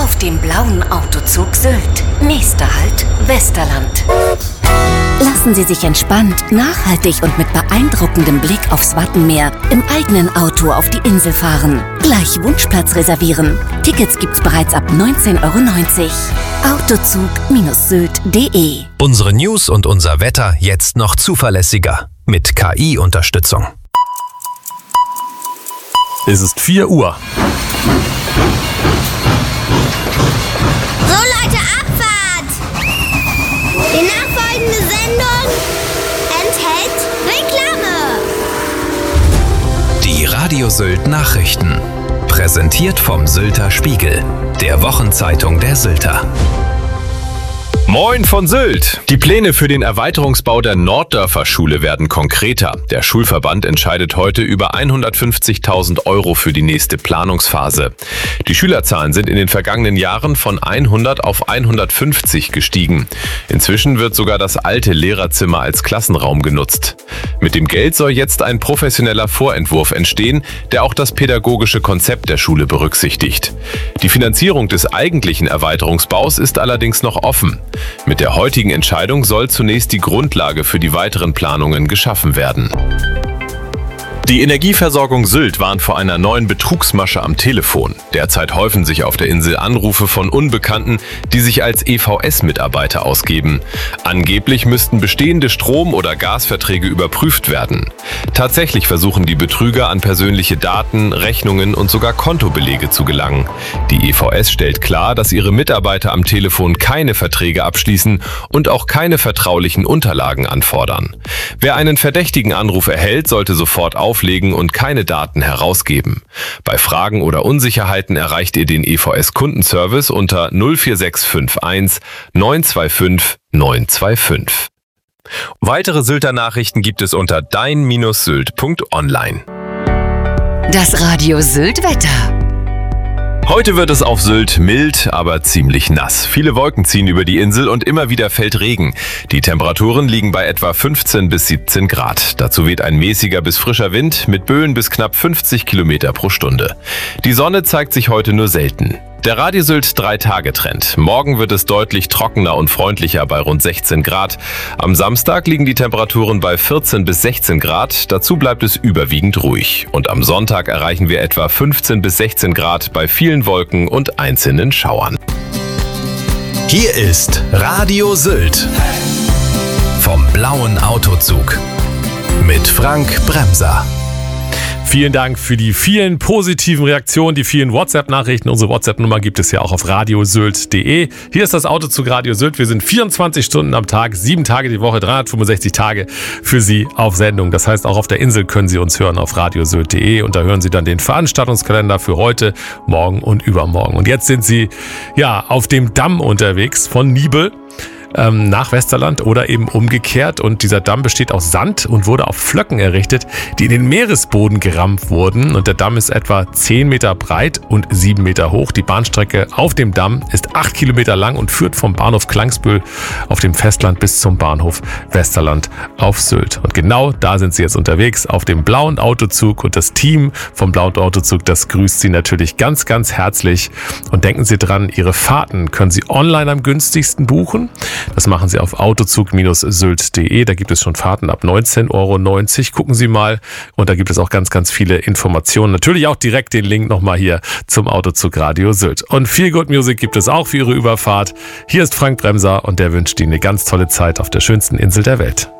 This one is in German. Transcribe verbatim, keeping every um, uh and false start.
auf dem blauen Autozug Sylt. Nächster Halt, Westerland. Lassen Sie sich entspannt, nachhaltig und mit beeindruckendem Blick aufs Wattenmeer im eigenen Auto auf die Insel fahren. Gleich Wunschplatz reservieren. Tickets gibt's bereits ab neunzehn Euro neunzig. Autozug Sylt punkt de. Unsere News und unser Wetter jetzt noch zuverlässiger. Mit K I-Unterstützung. Es ist vier Uhr. So Leute, Abfahrt! Die nachfolgende Sendung enthält Reklame. Die Radio Sylt Nachrichten. Präsentiert vom Sylter Spiegel, der Wochenzeitung der Sylter. Moin von Sylt! Die Pläne für den Erweiterungsbau der Norddörfer Schule werden konkreter. Der Schulverband entscheidet heute über hundertfünfzigtausend Euro für die nächste Planungsphase. Die Schülerzahlen sind in den vergangenen Jahren von hundert auf hundertfünfzig gestiegen. Inzwischen wird sogar das alte Lehrerzimmer als Klassenraum genutzt. Mit dem Geld soll jetzt ein professioneller Vorentwurf entstehen, der auch das pädagogische Konzept der Schule berücksichtigt. Die Finanzierung des eigentlichen Erweiterungsbaus ist allerdings noch offen. Mit der heutigen Entscheidung soll zunächst die Grundlage für die weiteren Planungen geschaffen werden. Die Energieversorgung Sylt warnt vor einer neuen Betrugsmasche am Telefon. Derzeit häufen sich auf der Insel Anrufe von Unbekannten, die sich als E V S-Mitarbeiter ausgeben. Angeblich müssten bestehende Strom- oder Gasverträge überprüft werden. Tatsächlich versuchen die Betrüger an persönliche Daten, Rechnungen und sogar Kontobelege zu gelangen. Die E V S stellt klar, dass ihre Mitarbeiter am Telefon keine Verträge abschließen und auch keine vertraulichen Unterlagen anfordern. Wer einen verdächtigen Anruf erhält, sollte sofort auflegen und keine Daten herausgeben. Bei Fragen oder Unsicherheiten erreicht ihr den E V S-Kundenservice unter null vier sechs fünf eins neun zwei fünf neun zwei fünf. Weitere Sylter Nachrichten gibt es unter dein Sylt punkt online. Das Radio Sylt Wetter. Heute wird es auf Sylt mild, aber ziemlich nass. Viele Wolken ziehen über die Insel und immer wieder fällt Regen. Die Temperaturen liegen bei etwa fünfzehn bis siebzehn Grad. Dazu weht ein mäßiger bis frischer Wind mit Böen bis knapp fünfzig Kilometer pro Stunde. Die Sonne zeigt sich heute nur selten. Der Radio Sylt drei-Tage-Trend. Morgen wird es deutlich trockener und freundlicher bei rund sechzehn Grad. Am Samstag liegen die Temperaturen bei vierzehn bis sechzehn Grad. Dazu bleibt es überwiegend ruhig. Und am Sonntag erreichen wir etwa fünfzehn bis sechzehn Grad bei vielen Wolken und einzelnen Schauern. Hier ist Radio Sylt. Vom blauen Autozug. Mit Frank Bremser. Vielen Dank für die vielen positiven Reaktionen, die vielen WhatsApp-Nachrichten. Unsere WhatsApp-Nummer gibt es ja auch auf radiosylt punkt de. Hier ist das Autozug Radio Sylt. Wir sind vierundzwanzig Stunden am Tag, sieben Tage die Woche, dreihundertfünfundsechzig Tage für Sie auf Sendung. Das heißt, auch auf der Insel können Sie uns hören auf radiosylt punkt de und da hören Sie dann den Veranstaltungskalender für heute, morgen und übermorgen. Und jetzt sind Sie ja auf dem Damm unterwegs von Niebel nach Westerland oder eben umgekehrt. Und dieser Damm besteht aus Sand und wurde auf Flöcken errichtet, die in den Meeresboden gerammt wurden. Und der Damm ist etwa zehn Meter breit und sieben Meter hoch. Die Bahnstrecke auf dem Damm ist acht Kilometer lang und führt vom Bahnhof Klangsbühl auf dem Festland bis zum Bahnhof Westerland auf Sylt. Und genau da sind Sie jetzt unterwegs auf dem blauen Autozug. Und das Team vom blauen Autozug, das grüßt Sie natürlich ganz, ganz herzlich. Und denken Sie dran, Ihre Fahrten können Sie online am günstigsten buchen. Das machen Sie auf autozug Sylt punkt de. Da gibt es schon Fahrten ab neunzehn Euro neunzig. Gucken Sie mal. Und da gibt es auch ganz, ganz viele Informationen. Natürlich auch direkt den Link nochmal hier zum Autozug Radio Sylt. Und Feel Good Music gibt es auch für Ihre Überfahrt. Hier ist Frank Bremser und der wünscht Ihnen eine ganz tolle Zeit auf der schönsten Insel der Welt.